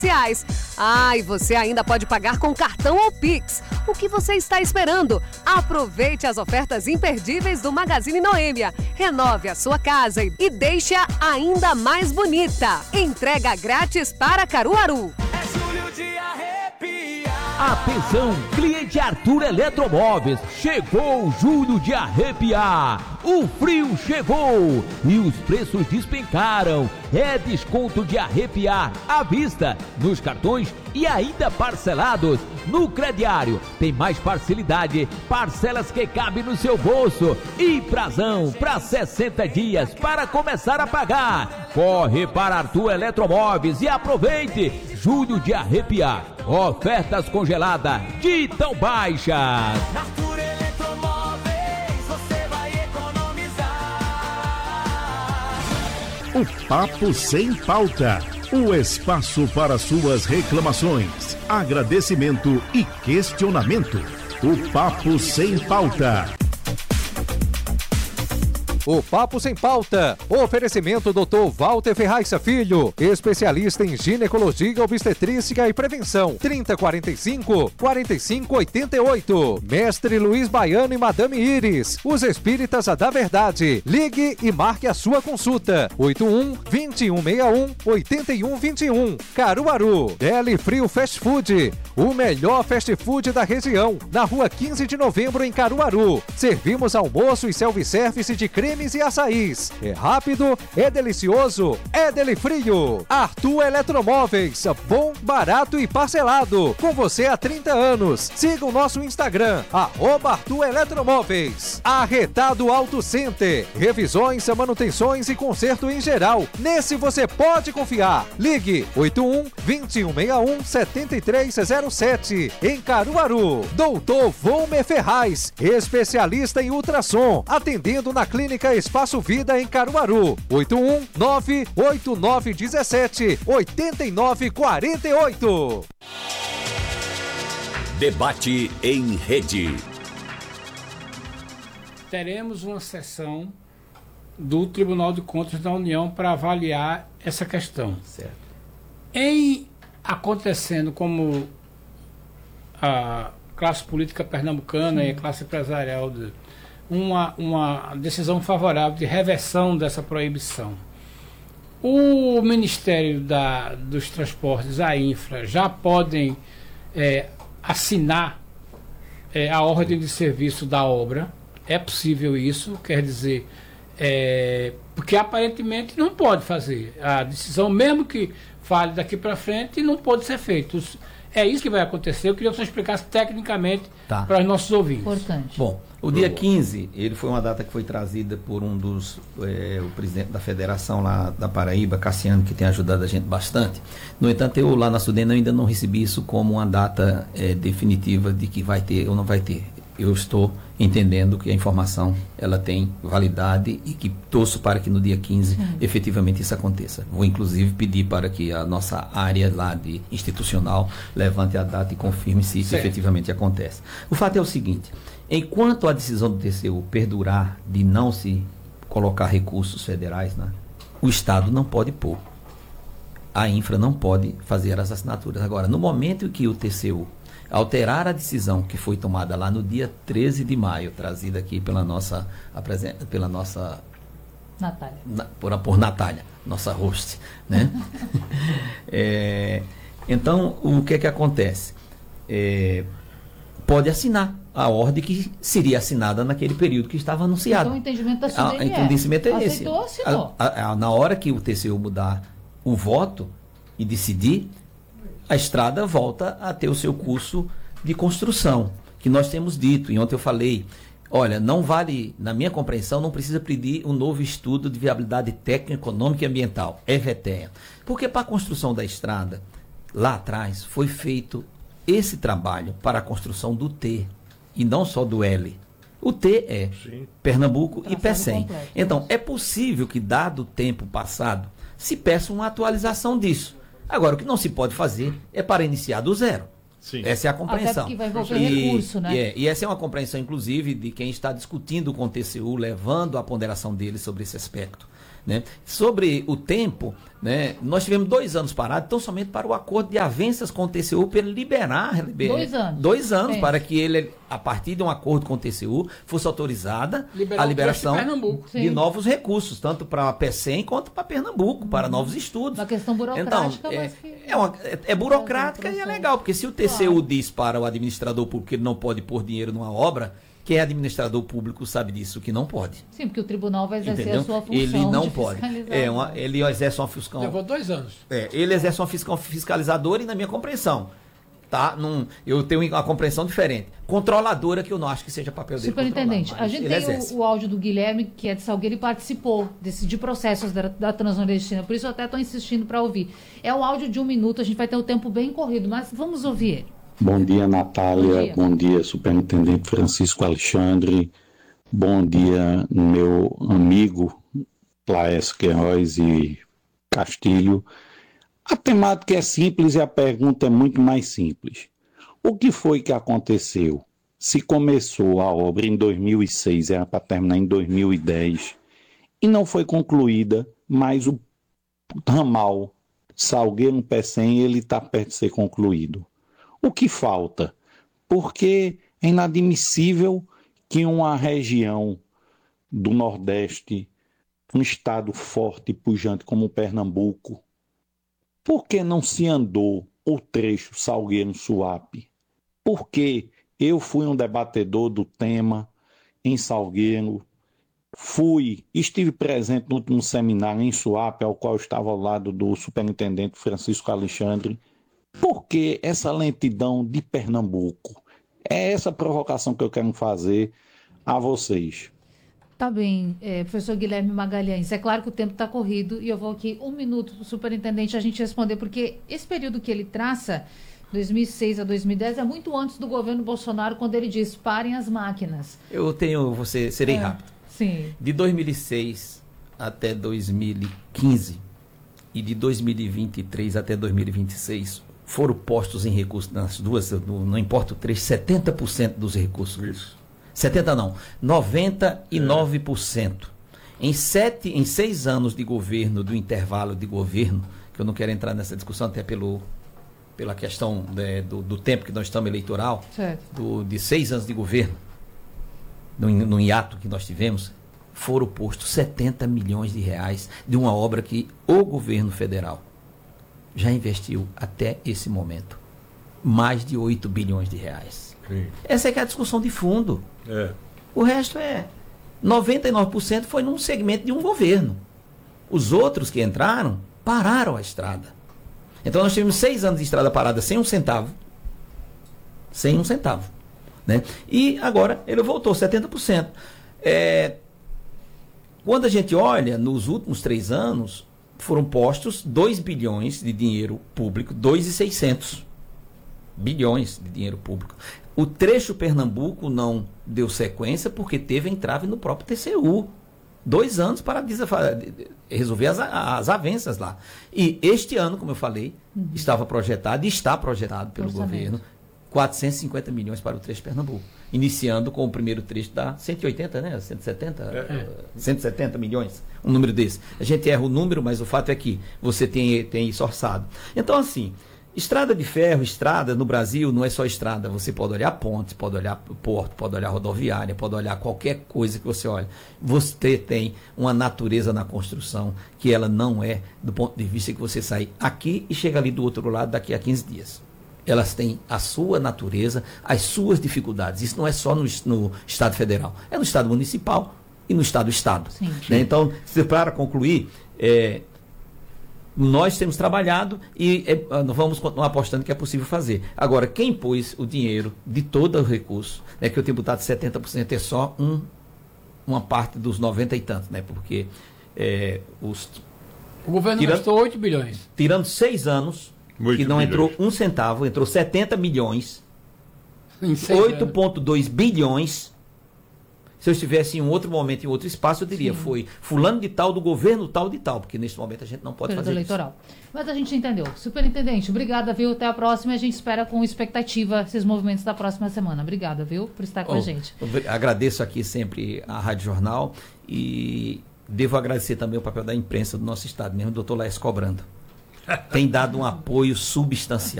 E você ainda pode pagar com cartão ou Pix. O que você está esperando? Aproveite as ofertas imperdíveis do Magazine Noêmia. Renove a sua casa e deixe-a ainda mais bonita. Entrega grátis para Caruaru. É julho de arrepiar. Atenção, cliente Arthur Eletromóveis, chegou julho de arrepiar. O frio chegou e os preços despencaram. É desconto de arrepiar à vista, nos cartões e ainda parcelados. No crediário tem mais facilidade, parcelas que cabem no seu bolso e prazão para 60 dias para começar a pagar. Corre para Arthur Eletromóveis e aproveite julho de arrepiar. Ofertas congeladas de tão baixas. Arthur Eletromóveis, você vai economizar. O Papo Sem Pauta. O espaço para suas reclamações, agradecimento e questionamento. O Papo Sem Pauta. O Papo Sem Pauta. Oferecimento Dr. Walter Ferraz Filho, especialista em ginecologia, obstetrícia e prevenção. 3045-4588. Mestre Luiz Baiano e Madame Iris, os espíritas da verdade. Ligue e marque a sua consulta. 81-2161-8121. Caruaru. Deli Frio Fast Food, o melhor fast food da região. Na rua 15 de novembro em Caruaru. Servimos almoço e self-service de cremes e açaís. É rápido, é delicioso, é Deli Frio. Arthur Eletromóveis, bom, barato e parcelado. Com você há 30 anos. Siga o nosso Instagram, @Arthur Eletromóveis. Arretado Auto Center, revisões, manutenções e conserto em geral. Nesse você pode confiar. Ligue 81-2161-7307 em Caruaru. Doutor Volmer Ferraz, especialista em ultrassom, atendendo na Clínica Espaço Vida em Caruaru. 81-98917-8948. Debate em rede. Teremos uma sessão do Tribunal de Contas da União para avaliar essa questão. Certo. Em acontecendo como a classe política pernambucana e a classe empresarial uma decisão favorável de reversão dessa proibição. O Ministério dos Transportes, a Infra, já podem assinar a ordem de serviço da obra. É possível isso, quer dizer, porque aparentemente não pode fazer. A decisão, mesmo que fale daqui para frente, não pode ser feito. É isso que vai acontecer. Eu queria que você explicasse tecnicamente para os nossos ouvintes. Importante. Bom, o dia 15, ele foi uma data que foi trazida por o presidente da federação lá da Paraíba, Cassiano, que tem ajudado a gente bastante. No entanto, eu lá na Sudene ainda não recebi isso como uma data definitiva de que vai ter ou não vai ter. Eu estou entendendo que a informação ela tem validade e que torço para que no dia 15 efetivamente isso aconteça. Vou inclusive pedir para que a nossa área lá de institucional levante a data e confirme se isso efetivamente acontece. O fato é o seguinte: enquanto a decisão do TCU perdurar de não se colocar recursos federais, né, o Estado não pode pôr. A Infra não pode fazer as assinaturas. Agora, no momento em que o TCU alterar a decisão que foi tomada lá no dia 13 de maio, trazida aqui pela nossa Natália. Por Natália, nossa host, né? Então, o que acontece? Pode assinar a ordem que seria assinada naquele período que estava anunciado. Então, o entendimento da Sudene é esse. Aceitou, assinou. Na hora que o TCU mudar o voto e decidir, a estrada volta a ter o seu curso de construção, que nós temos dito, e ontem eu falei, olha, não vale, na minha compreensão, não precisa pedir um novo estudo de viabilidade técnica, econômica e ambiental, EVTEA, porque para a construção da estrada, lá atrás, foi feito esse trabalho para a construção do T, e não só do L. O T é Pernambuco e PECEM. Então, é possível que, dado o tempo passado, se peça uma atualização disso. Agora, o que não se pode fazer é para iniciar do zero. Sim. Essa é a compreensão. Até porque vai envolver recurso, né? E essa é uma compreensão, inclusive, de quem está discutindo com o TCU, levando a ponderação dele sobre esse aspecto. né? Sobre o tempo, né? Nós tivemos 2 anos parados, tão somente para o acordo de avanças com o TCU, para ele liberar 2 anos para que ele, a partir de um acordo com o TCU, fosse autorizada a liberação de novos recursos, tanto para a PECEM quanto para Pernambuco, para novos estudos. Uma questão burocrática, então, é burocrática e é legal, porque se o TCU diz para o administrador público que ele não pode pôr dinheiro numa obra, quem é administrador público sabe disso, que não pode. Sim, porque o tribunal vai exercer Entendeu? a sua função. Ele não pode. Fiscalizar. Ele exerce uma fiscal. Levou 2 anos. Ele exerce uma fiscalizadora e, na minha compreensão, tá? Eu tenho uma compreensão diferente. Controladora, que eu não acho que seja papel dele. Superintendente, a gente tem o áudio do Guilherme, que é de Salgueiro, e participou de processos da Transnordestina. Por isso eu até estou insistindo para ouvir. É um áudio de 1 minuto, a gente vai ter o tempo bem corrido, mas vamos ouvir ele. Bom dia, Natália. Bom dia, Superintendente Francisco Alexandre. Bom dia, meu amigo Laércio Queiroz e Castilho. A temática é simples e a pergunta é muito mais simples. O que foi que aconteceu? Se começou a obra em 2006, era para terminar em 2010, e não foi concluída, mas o ramal Salgueiro-Pecém, ele está perto de ser concluído. O que falta? Porque é inadmissível que uma região do Nordeste, um estado forte e pujante como o Pernambuco, por que não se andou o trecho Salgueiro-Suape? Porque eu fui um debatedor do tema em Salgueiro, estive presente no último seminário em Suape, ao qual eu estava ao lado do superintendente Francisco Alexandre. Por que essa lentidão de Pernambuco? É essa provocação que eu quero fazer a vocês. Tá bem, professor Guilherme Magalhães. É claro que o tempo está corrido e eu vou aqui 1 minuto para o superintendente a gente responder, porque esse período que ele traça, 2006 a 2010, é muito antes do governo Bolsonaro, quando ele diz parem as máquinas. Serei rápido. Sim. De 2006 até 2015 e de 2023 até 2026, foram postos em recurso nas duas, não importa o trecho, 70% dos recursos. Isso. 70 não, 99%. Em 6 anos de governo, do intervalo de governo, que eu não quero entrar nessa discussão até pela questão do tempo que nós estamos eleitoral, de 6 anos de governo, no hiato que nós tivemos, foram postos 70 milhões de reais de uma obra que o governo federal já investiu até esse momento mais de 8 bilhões de reais. Sim. Essa é que é a discussão de fundo. O resto 99% foi num segmento de um governo. Os outros que entraram pararam a estrada. Então nós tivemos 6 anos de estrada parada sem um centavo. Né? E agora ele voltou 70%. Quando a gente olha, nos últimos 3 anos, foram postos 2 bilhões de dinheiro público, 2.600 bilhões de dinheiro público. O trecho Pernambuco não deu sequência porque teve entrave no próprio TCU. 2 anos para resolver as avanças lá. E este ano, como eu falei, estava projetado e está projetado pelo governo 450 milhões para o trecho Pernambuco. Iniciando com o primeiro trecho da 180, né? 170? 170 milhões, um número desse. A gente erra o número, mas o fato é que você tem isso orçado. Então, assim, estrada de ferro, estrada no Brasil não é só estrada. Você pode olhar pontes, pode olhar porto, pode olhar rodoviária, pode olhar qualquer coisa que você olhe. Você tem uma natureza na construção que ela não é do ponto de vista que você sai aqui e chega ali do outro lado daqui a 15 dias. Elas têm a sua natureza, as suas dificuldades. Isso não é só no Estado Federal, é no Estado Municipal e no Estado. Né? Então, para concluir, nós temos trabalhado e nós vamos continuar apostando que é possível fazer. Agora, quem pôs o dinheiro de todo o recurso, que eu tenho botado 70% é só uma parte dos 90 e tantos, né? Porque o governo gastou 8 bilhões. Tirando 6 anos, que não entrou um centavo, entrou 70 milhões, 8,2 bilhões. Se eu estivesse em um outro momento, em outro espaço, eu diria, foi fulano de tal, do governo tal de tal, porque neste momento a gente não pode fazer eleitoral. Isso. Mas a gente entendeu. Superintendente, obrigada, viu? Até a próxima. A gente espera com expectativa esses movimentos da próxima semana. Obrigada, viu? Por estar com a gente. Agradeço aqui sempre a Rádio Jornal e Devo agradecer também o papel da imprensa do nosso estado, mesmo o doutor Laércio cobrando. Tem dado um apoio substancial.